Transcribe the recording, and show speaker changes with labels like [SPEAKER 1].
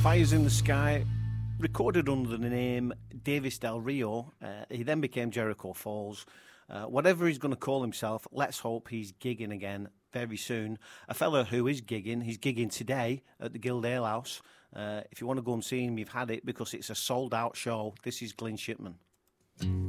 [SPEAKER 1] Fires in the Sky, recorded under the name Davis Del Rio. He then became Jericho Falls. Whatever he's going to call himself, let's hope he's gigging again very soon. A fella who is gigging, he's gigging today at the Guild Ale House. If you want to go and see him, you've had it because it's a sold-out show. This is Glyn Shipman.